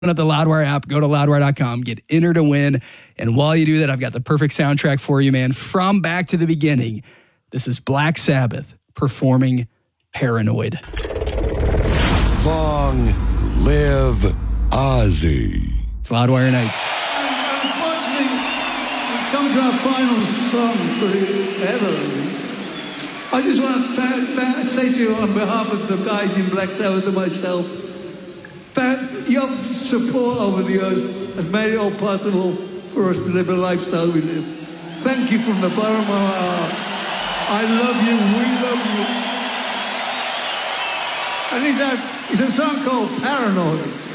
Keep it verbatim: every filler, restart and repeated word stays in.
up the Loudwire app, go to loudwire dot com, get entered to win. And while you do that, I've got the perfect soundtrack for you, man. From Back to the Beginning, this is Black Sabbath performing Paranoid. Long live Ozzy. It's Loudwire Nights. And unfortunately, we've come to our final song for ever. I just want to th- th- say to you on behalf of the guys in Black Sabbath and myself, that your support over the years has made it all possible for us to live a lifestyle we live. Thank you from the bottom of my heart. I love you, we love you. And it's a, it's a song called Paranoid.